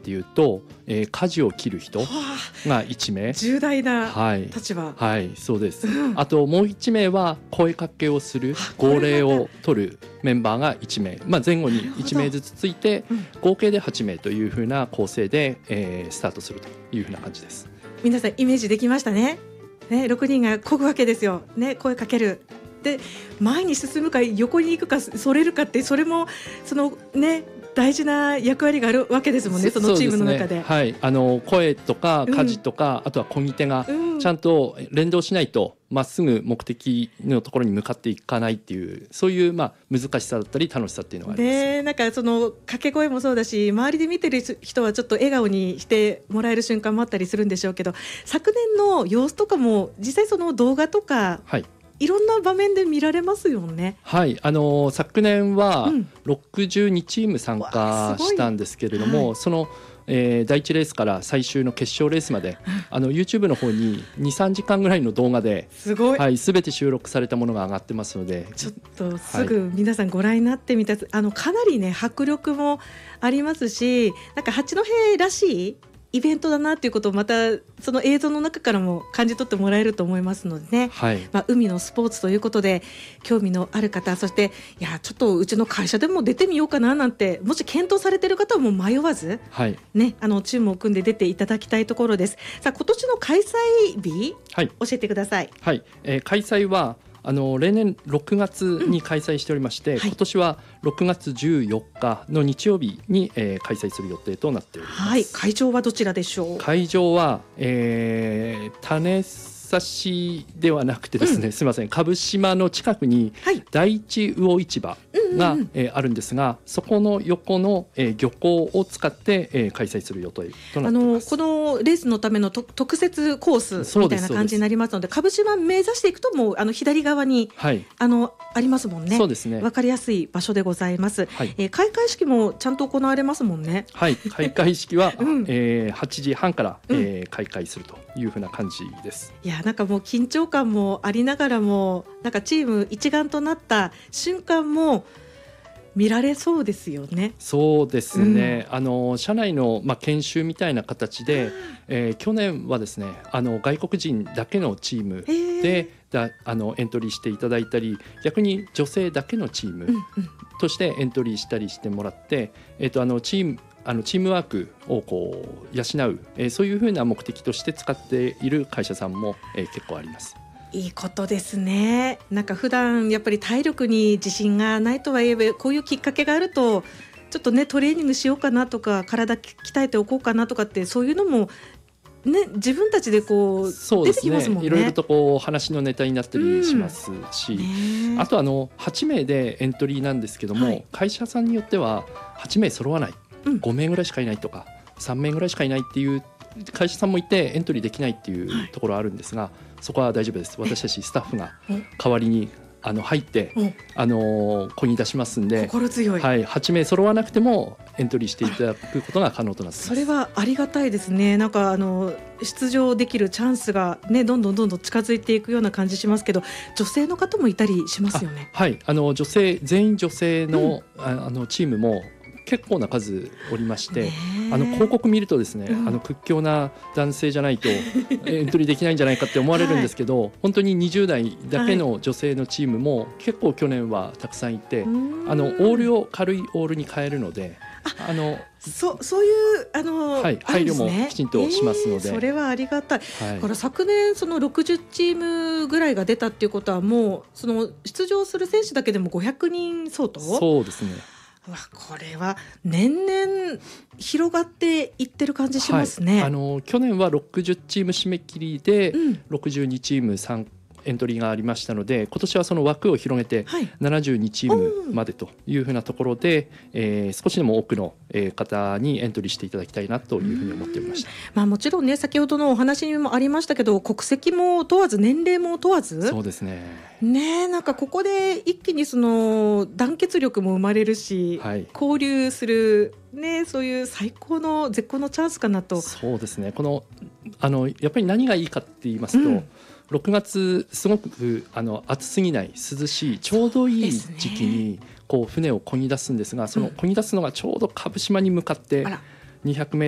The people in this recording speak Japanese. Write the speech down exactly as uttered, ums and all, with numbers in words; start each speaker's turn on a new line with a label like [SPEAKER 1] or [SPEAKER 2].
[SPEAKER 1] っていうと、えー、舵を切る人がいちめい、
[SPEAKER 2] 重大な立場、
[SPEAKER 1] はい、はい、そうです、
[SPEAKER 2] うん、
[SPEAKER 1] あともういちめいは声かけをする号令を取るメンバーがいちめい、まあ、前後にいちめいずつついて合計ではちめいというふうな構成で、えー、スタートするというふうな感じです。
[SPEAKER 2] 皆さんイメージできましたね。ね、ろくにんが漕ぐわけですよ、ね、声かけるで前に進むか横に行くかそれるかって、それもその、ね、大事な役割があるわけですもんね、そのチームの中で。
[SPEAKER 1] ね、はい、あの声とか舵とか、うん、あとは漕ぎ手がちゃんと連動しないとまっすぐ目的のところに向かっていかないっていう、そういうまあ難しさだったり楽しさっていうのがあります。
[SPEAKER 2] でなんかその掛け声もそうだし、周りで見てる人はちょっと笑顔にしてもらえる瞬間もあったりするんでしょうけど、昨年の様子とかも実際その動画とか、はい、いろんな場面で見られますよね。
[SPEAKER 1] はい、あの昨年はろくじゅうにチーム参加したんですけれども、はい、その、えー、だいいちレースから最終の決勝レースまであの YouTube の方に にさんじかんぐらいの動画ですごい、はい、全て収録されたものが上がってますので、
[SPEAKER 2] ちょっとすぐ皆さんご覧になってみた、はい、あのかなりね迫力もありますし、なんか八戸らしいイベントだなということをまたその映像の中からも感じ取ってもらえると思いますのでね、はい、まあ、海のスポーツということで興味のある方、そしていやちょっとうちの会社でも出てみようかななんてもし検討されている方はもう迷わず、はい、ね、あのチームを組んで出ていただきたいところです。さあ今年の開催日、はい、教えてください。
[SPEAKER 1] はい、えー、開催はあの例年ろくがつに開催しておりまして、うん、はい、今年はろくがつじゅうよっかの日曜日に、えー、開催する予定となっております。
[SPEAKER 2] はい、会場はどちらでしょう。
[SPEAKER 1] 会場は、えー、種差しではなくてですね、うん、すみません、蕪島の近くに第一魚市場が、うんうんうん、えー、あるんですが、そこの横の、えー、漁港を使って、えー、開催する予定となっています。
[SPEAKER 2] あのこのレースのためのと特設コースみたいな感じになりますので、蕪島目指していくともうあの左側に、はい、あのありますもんね。そうですね、分かりやすい場所でございます、はい、えー、開会式もちゃんと行われますもんね。
[SPEAKER 1] はい、開会式は、うん、えー、はちじはんから、えー、開会するというふうな感じです。
[SPEAKER 2] いやなんかもう緊張感もありながらも、なんかチーム一丸となった瞬間も見られそうですよね。
[SPEAKER 1] そうですね、うん、あの社内の、まあ、研修みたいな形で、えー、去年はですね、あの外国人だけのチームでだあのエントリーしていただいたり、逆に女性だけのチームとしてエントリーしたりしてもらって、えー、とあのチームあのチームワークをこう養う、えー、そういうふうな目的として使っている会社さんも、えー、結構あります。
[SPEAKER 2] いいことですね。なんか普段やっぱり体力に自信がないとはいえ、こういうきっかけがあるとちょっとねトレーニングしようかなとか、体鍛えておこうかなとかって、そういうのもね、自分たちでこう
[SPEAKER 1] そうですね、
[SPEAKER 2] 出てきますもんね。
[SPEAKER 1] いろいろとこう話のネタになったりしますし、うん、あとあのはちめいでエントリーなんですけども、はい、会社さんによってははちめい揃わない、うん、ごめいぐらいしかいないとかさんめいぐらいしかいないっていう会社さんもいてエントリーできないっていうところあるんですが、はい、そこは大丈夫です。私たちスタッフが代わりにあの入ってあの漕ぎ出しますんで、
[SPEAKER 2] 心強い、
[SPEAKER 1] はい、はちめい揃わなくてもエントリーしていただくことが可能となっています。
[SPEAKER 2] それはありがたいですね。なんかあの出場できるチャンスが、ね、どんどんどんどん近づいていくような感じしますけど、女性の方もいたりしますよね。
[SPEAKER 1] はい、あの女性全員女性の、うん、あのチームも結構な数おりまして、あの広告見るとですね、うん、あの屈強な男性じゃないとエントリーできないんじゃないかって思われるんですけど、はい、本当ににじゅうだいだけの女性のチームも結構去年はたくさんいて、はい、あのオールを軽いオールに変えるので、あの
[SPEAKER 2] そ, そういうあの、
[SPEAKER 1] はい、配慮もきちんとしますので、
[SPEAKER 2] えー、それはありがたい、はい、これ昨年そのろくじゅうチームぐらいが出たっていうことは、もうその出場する選手だけでもごひゃくにん相当。
[SPEAKER 1] そうですね。
[SPEAKER 2] わこれは年々広がっていってる感じしますね。
[SPEAKER 1] はい、あの去年はろくじゅうチーム締め切りでろくじゅうにチーム参加エントリーがありましたので、今年はその枠を広げてななじゅうにチームまでというふうなところで、えー、少しでも多くの方にエントリーしていただきたいなというふうに思っておりました。
[SPEAKER 2] まあ、もちろんね、先ほどのお話にもありましたけど、国籍も問わず年齢も問わず、
[SPEAKER 1] そうですね。
[SPEAKER 2] ね、なんかここで一気にその団結力も生まれるし、はい、交流する、ね、そういう最高の絶好のチャンスかなと。
[SPEAKER 1] そうですね。このあのやっぱり何がいいかって言いますと、うん、ろくがつすごくあの暑すぎない涼しいちょうどいい時期にこう船を漕ぎ出すんですが、その漕ぎ出すのがちょうど蕪島に向かってにひゃくメートル